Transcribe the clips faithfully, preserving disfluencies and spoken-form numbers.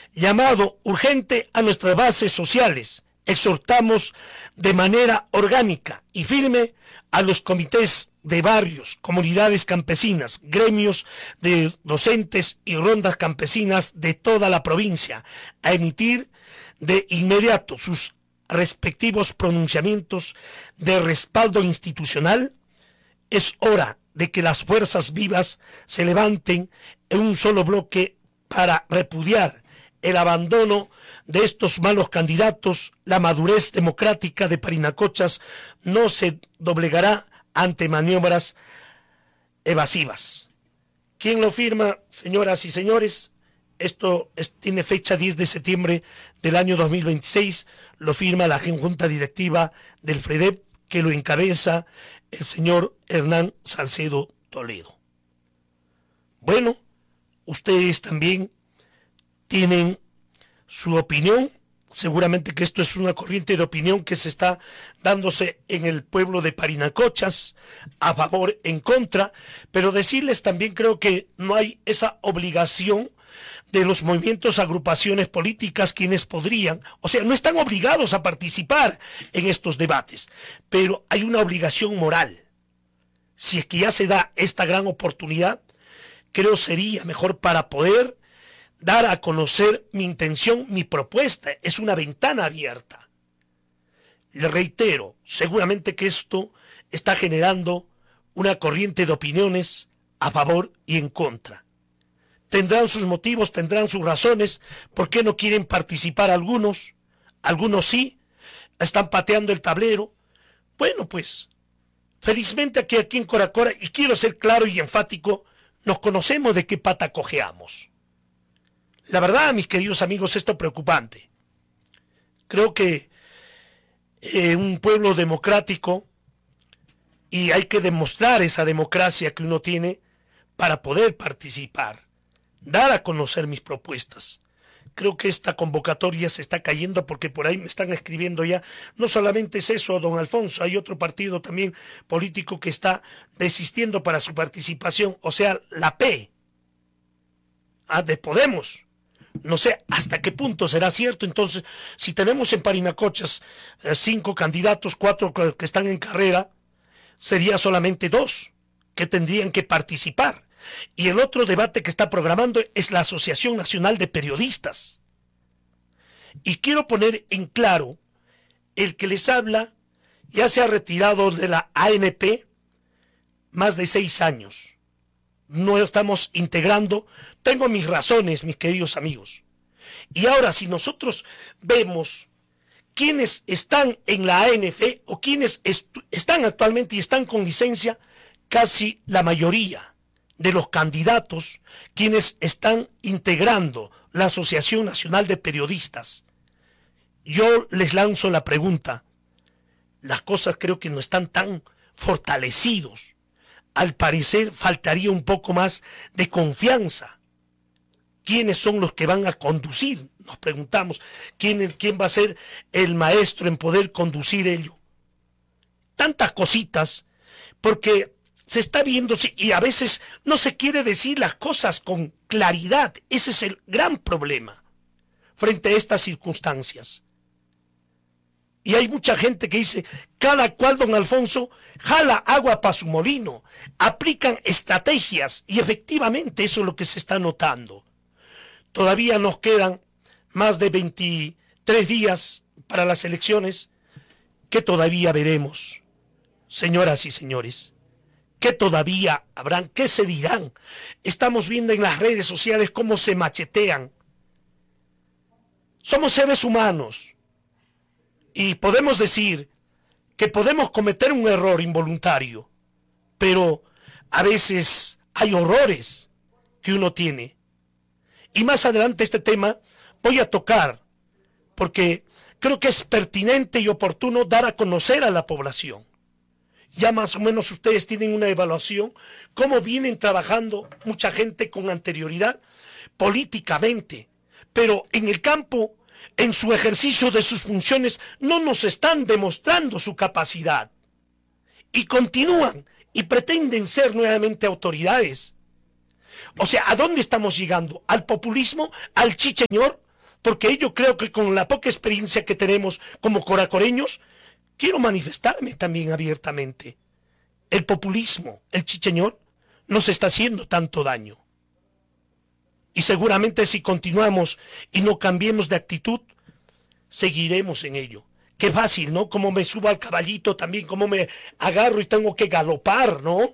llamado urgente a nuestras bases sociales. Exhortamos de manera orgánica y firme a los comités de barrios, comunidades campesinas, gremios de docentes y rondas campesinas de toda la provincia a emitir de inmediato sus respectivos pronunciamientos de respaldo institucional. Es hora de que las fuerzas vivas se levanten en un solo bloque para repudiar el abandono de estos malos candidatos. La madurez democrática de Parinacochas no se doblegará ante maniobras evasivas. ¿Quién lo firma, señoras y señores? Esto es, tiene fecha diez de septiembre del año dos mil veintiséis, lo firma la Junta Directiva del FREDEP, que lo encabeza el señor Hernán Salcedo Toledo. Bueno, ustedes también tienen su opinión. Seguramente que esto es una corriente de opinión que se está dándose en el pueblo de Parinacochas, a favor, en contra, pero decirles también, creo que no hay esa obligación de los movimientos, agrupaciones políticas, quienes podrían, o sea, no están obligados a participar en estos debates, pero hay una obligación moral. Si es que ya se da esta gran oportunidad, creo sería mejor para poder dar a conocer mi intención, mi propuesta. Es una ventana abierta. Le reitero, seguramente que esto está generando una corriente de opiniones a favor y en contra. Tendrán sus motivos, tendrán sus razones. ¿Por qué no quieren participar algunos? Algunos sí, están pateando el tablero. Bueno, pues, felizmente aquí, aquí en Coracora, y quiero ser claro y enfático, nos conocemos de qué pata cojeamos. La verdad, mis queridos amigos, esto es preocupante. Creo que eh, un pueblo democrático, y hay que demostrar esa democracia que uno tiene para poder participar, dar a conocer mis propuestas. Creo que esta convocatoria se está cayendo porque por ahí me están escribiendo ya. No solamente es eso, don Alfonso, hay otro partido también político que está desistiendo para su participación, o sea, la P, ah, de Podemos. No sé hasta qué punto será cierto. Entonces, si tenemos en Parinacochas eh, cinco candidatos, cuatro que están en carrera, sería solamente dos que tendrían que participar. Y el otro debate que está programando es la Asociación Nacional de Periodistas. Y quiero poner en claro, el que les habla ya se ha retirado de la A N P más de seis años. No estamos integrando. Tengo mis razones, mis queridos amigos. Y ahora, si nosotros vemos quienes están en la A N P o quienes están actualmente y están con licencia, casi la mayoría de los candidatos, quienes están integrando la Asociación Nacional de Periodistas. Yo les lanzo la pregunta. Las cosas creo que no están tan fortalecidos. Al parecer faltaría un poco más de confianza. ¿Quiénes son los que van a conducir? Nos preguntamos, ¿quién, quién va a ser el maestro en poder conducir ello? Tantas cositas, porque se está viendo y a veces no se quiere decir las cosas con claridad. Ese es el gran problema frente a estas circunstancias. Y hay mucha gente que dice, cada cual, don Alfonso, jala agua para su molino, aplican estrategias, y efectivamente eso es lo que se está notando. Todavía nos quedan más de veintitrés días para las elecciones, que todavía veremos, señoras y señores, que todavía habrán, que se dirán. Estamos viendo en las redes sociales cómo se machetean. Somos seres humanos. Y podemos decir que podemos cometer un error involuntario, pero a veces hay horrores que uno tiene. Y más adelante este tema voy a tocar, porque creo que es pertinente y oportuno dar a conocer a la población. Ya más o menos ustedes tienen una evaluación, cómo vienen trabajando mucha gente con anterioridad políticamente, pero en el campo, en su ejercicio de sus funciones, no nos están demostrando su capacidad. Y continúan y pretenden ser nuevamente autoridades. O sea, ¿a dónde estamos llegando? ¿Al populismo? ¿Al chicheñor? porque yo creo que con la poca experiencia que tenemos como coracoreños, quiero manifestarme también abiertamente. El populismo, el chicheñor, nos está haciendo tanto daño. Y seguramente si continuamos y no cambiemos de actitud, seguiremos en ello. Qué fácil, ¿no? Como me subo al caballito también, como me agarro y tengo que galopar, ¿no?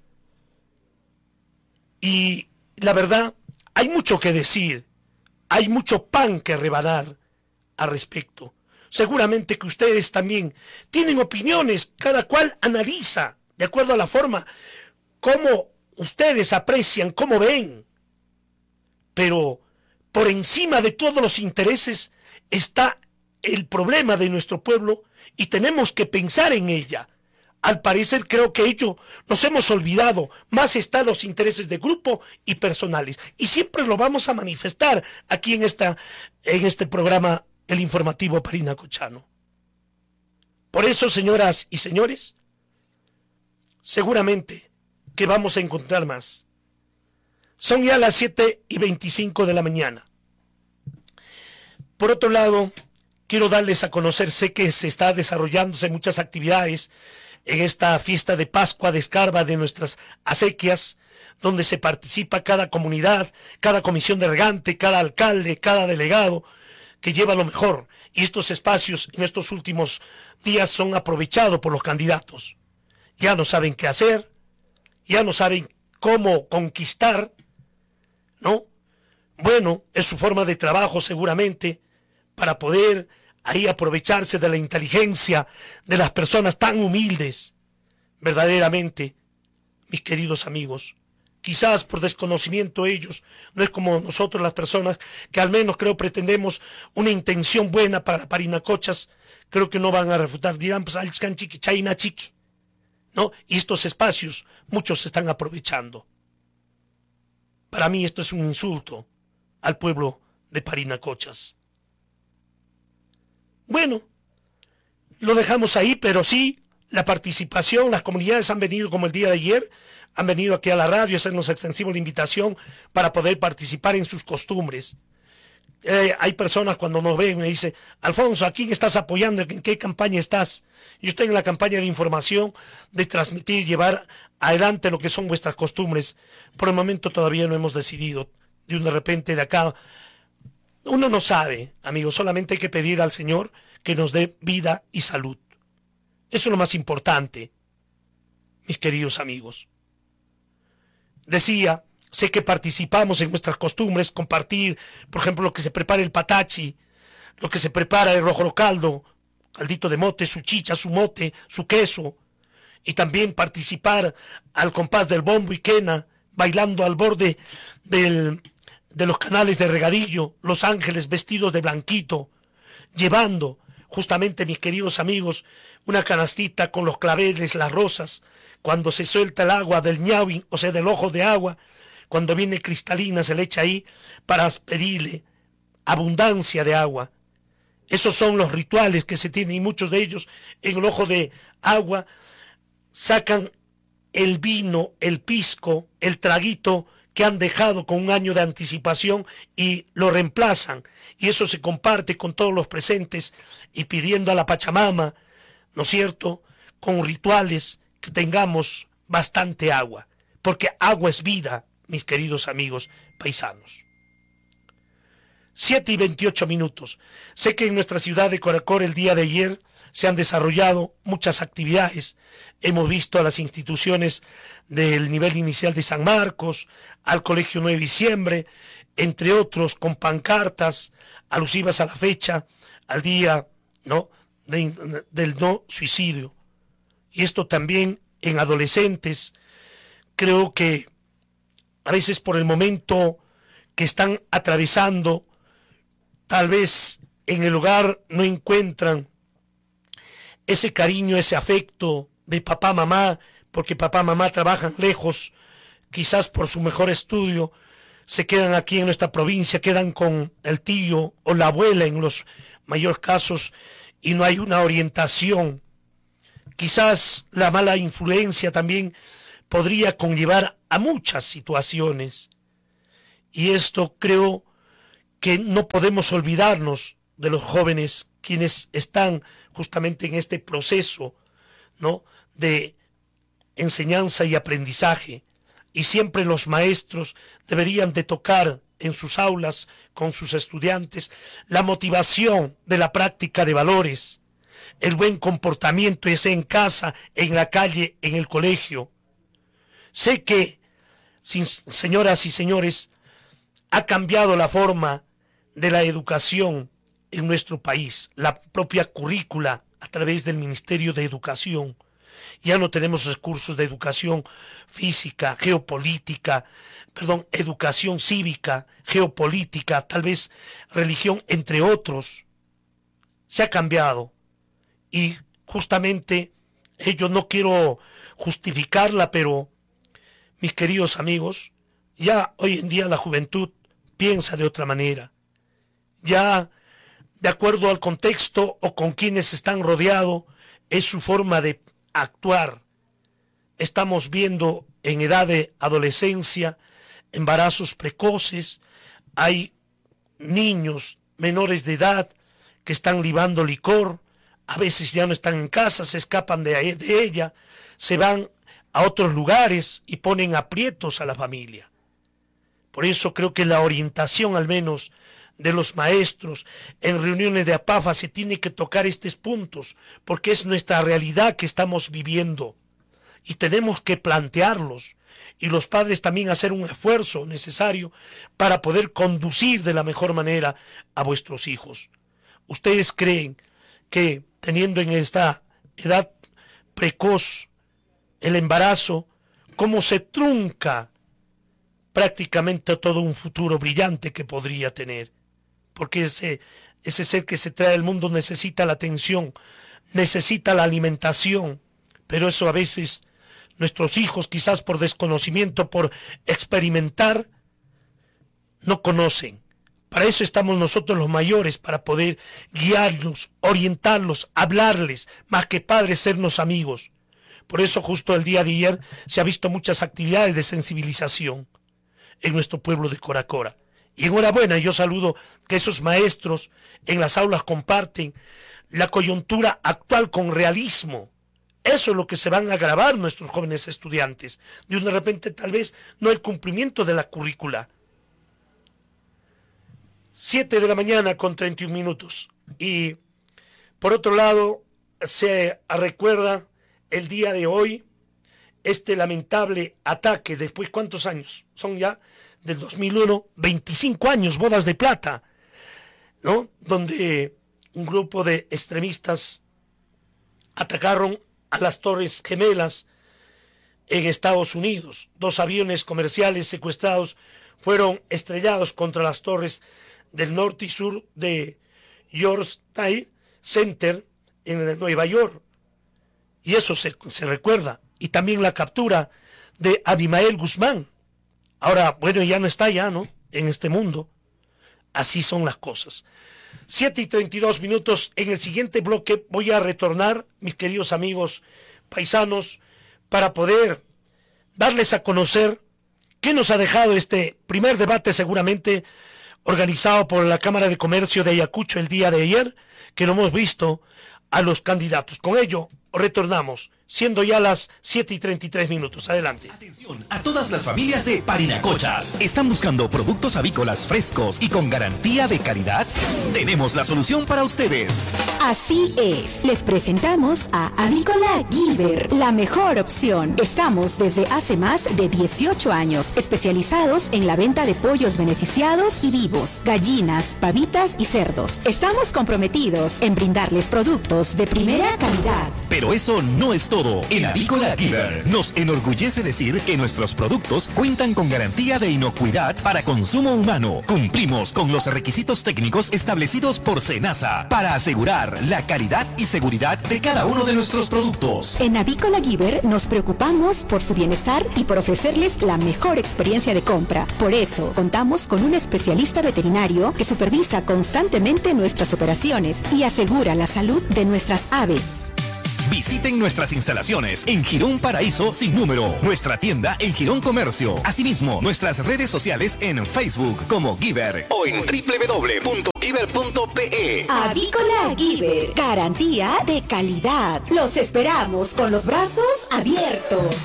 Y la verdad, hay mucho que decir, hay mucho pan que rebanar al respecto. Seguramente que ustedes también tienen opiniones, cada cual analiza de acuerdo a la forma cómo ustedes aprecian, cómo ven. Pero por encima de todos los intereses está el problema de nuestro pueblo y tenemos que pensar en ella. Al parecer creo que ello nos hemos olvidado, más están los intereses de grupo y personales, y siempre lo vamos a manifestar aquí en, esta, en este programa, el informativo Parinacochano. Por eso, señoras y señores, seguramente que vamos a encontrar más. Son ya las siete y veinticinco de la mañana. Por otro lado, quiero darles a conocer, sé que se está desarrollándose muchas actividades en esta fiesta de Pascua de Escarba de nuestras acequias, donde se participa cada comunidad, cada comisión de regante, cada alcalde, cada delegado, que lleva lo mejor. Y estos espacios en estos últimos días son aprovechados por los candidatos. Ya no saben qué hacer, ya no saben cómo conquistar, ¿no? Bueno, es su forma de trabajo seguramente, para poder ahí aprovecharse de la inteligencia de las personas tan humildes, verdaderamente, mis queridos amigos. Quizás por desconocimiento ellos, no es como nosotros las personas que al menos creo pretendemos una intención buena para Parinacochas, creo que no van a refutar, dirán pues alcan chiqui, chaina chiqui, ¿no? Y estos espacios muchos se están aprovechando. Para mí esto es un insulto al pueblo de Parinacochas. Bueno, lo dejamos ahí, pero sí, la participación, las comunidades han venido como el día de ayer, han venido aquí a la radio a hacernos extensivo la invitación para poder participar en sus costumbres. Eh, hay personas cuando nos ven me dicen, Alfonso, ¿a quién estás apoyando? ¿En qué campaña estás? Yo estoy en la campaña de información, de transmitir, llevar adelante lo que son vuestras costumbres. Por el momento todavía no hemos decidido. De un de repente de acá, uno no sabe, amigos, solamente hay que pedir al Señor que nos dé vida y salud. Eso es lo más importante, mis queridos amigos. Decía, sé que participamos en nuestras costumbres, compartir, por ejemplo, lo que se prepara el patachi, lo que se prepara el rojo caldo, caldito de mote, su chicha, su mote, su queso, y también participar al compás del bombo y quena, bailando al borde del, de los canales de regadillo, los ángeles vestidos de blanquito, llevando, justamente, mis queridos amigos, una canastita con los claveles, las rosas, cuando se suelta el agua del ñaui, o sea, del ojo de agua, cuando viene cristalina se le echa ahí para pedirle abundancia de agua. Esos son los rituales que se tienen y muchos de ellos en el ojo de agua sacan el vino, el pisco, el traguito que han dejado con un año de anticipación y lo reemplazan. Y eso se comparte con todos los presentes y pidiendo a la Pachamama, ¿no es cierto?, con rituales que tengamos bastante agua, porque agua es vida, mis queridos amigos paisanos. Siete y veintiocho minutos. Sé que en nuestra ciudad de Coracor el día de ayer se han desarrollado muchas actividades. Hemos visto a las instituciones del nivel inicial de San Marcos, al Colegio nueve de diciembre, entre otros, con pancartas alusivas a la fecha, al día, ¿no?, de, del no suicidio. Y esto también en adolescentes. Creo que a veces por el momento que están atravesando, tal vez en el hogar no encuentran ese cariño, ese afecto de papá, mamá, porque papá, mamá trabajan lejos, quizás por su mejor estudio, se quedan aquí en nuestra provincia, quedan con el tío o la abuela en los mayores casos y no hay una orientación. Quizás la mala influencia también podría conllevar a muchas situaciones. Y esto creo que no podemos olvidarnos de los jóvenes quienes están justamente en este proceso, ¿no?, de enseñanza y aprendizaje, y siempre los maestros deberían de tocar en sus aulas con sus estudiantes la motivación de la práctica de valores, el buen comportamiento, ya sea en casa, en la calle, en el colegio. Sé que, señoras y señores, ha cambiado la forma de la educación en nuestro país, la propia currícula a través del Ministerio de Educación. Ya no tenemos recursos de educación física, geopolítica, perdón, educación cívica, geopolítica, tal vez religión, entre otros. Se ha cambiado. Y justamente, eh, yo no quiero justificarla, pero mis queridos amigos, ya hoy en día la juventud piensa de otra manera. Ya, de acuerdo al contexto o con quienes están rodeados, es su forma de actuar. Estamos viendo en edad de adolescencia embarazos precoces, hay niños menores de edad que están libando licor, a veces ya no están en casa, se escapan de, de ella, se van a otros lugares y ponen aprietos a la familia. Por eso creo que la orientación, al menos de los maestros, en reuniones de APAFA se tiene que tocar estos puntos, porque es nuestra realidad que estamos viviendo y tenemos que plantearlos, y los padres también hacer un esfuerzo necesario para poder conducir de la mejor manera a vuestros hijos. ¿Ustedes creen que teniendo en esta edad precoz el embarazo, cómo se trunca prácticamente todo un futuro brillante que podría tener? Porque ese, ese ser que se trae al mundo necesita la atención, necesita la alimentación, pero eso a veces nuestros hijos, quizás por desconocimiento, por experimentar, no conocen. Para eso estamos nosotros los mayores, para poder guiarlos, orientarlos, hablarles, más que padres, sernos amigos. Por eso justo el día de ayer se ha visto muchas actividades de sensibilización en nuestro pueblo de Coracora. Y enhorabuena, yo saludo que esos maestros en las aulas comparten la coyuntura actual con realismo. Eso es lo que se van a grabar nuestros jóvenes estudiantes. De de repente tal vez no el cumplimiento de la currícula. Siete de la mañana con treinta y un minutos. Y por otro lado, se recuerda el día de hoy este lamentable ataque. Después, ¿cuántos años? Son ya del dos mil uno, veinticinco años, bodas de plata, ¿no? Donde un grupo de extremistas atacaron a las Torres Gemelas en Estados Unidos. Dos aviones comerciales secuestrados fueron estrellados contra las torres del norte y sur de Yorkshire Center en Nueva York. Y eso se, se recuerda. Y también la captura de Abimael Guzmán. Ahora, bueno, ya no está ya, ¿no?, en este mundo. Así son las cosas. Siete y treinta y dos minutos. En el siguiente bloque voy a retornar, mis queridos amigos paisanos, para poder darles a conocer qué nos ha dejado este primer debate, seguramente organizado por la Cámara de Comercio de Ayacucho el día de ayer, que no hemos visto a los candidatos. Con ello, retornamos, siendo ya las siete y treinta y tres minutos. Adelante. Atención a todas las familias de Parinacochas. ¿Están buscando productos avícolas frescos y con garantía de calidad? Tenemos la solución para ustedes. Así es. Les presentamos a Avícola Gilbert, la mejor opción. Estamos desde hace más de dieciocho años especializados en la venta de pollos beneficiados y vivos, gallinas, pavitas y cerdos. Estamos comprometidos en brindarles productos de primera calidad. Pero eso no es todo. En Avícola Gilbert nos enorgullece decir que nuestros productos cuentan con garantía de inocuidad para consumo humano. Cumplimos con los requisitos técnicos establecidos por SENASA para asegurar la calidad y seguridad de cada uno de nuestros productos. En Avícola Gilbert nos preocupamos por su bienestar y por ofrecerles la mejor experiencia de compra. Por eso, contamos con un especialista veterinario que supervisa constantemente nuestras operaciones y asegura la salud de nuestras aves. Visiten nuestras instalaciones en Girón Paraíso sin número, nuestra tienda en Girón Comercio. Asimismo, nuestras redes sociales en Facebook como Giver o en doble u doble u doble u punto giver punto pe. Avícola Giver, garantía de calidad. Los esperamos con los brazos abiertos.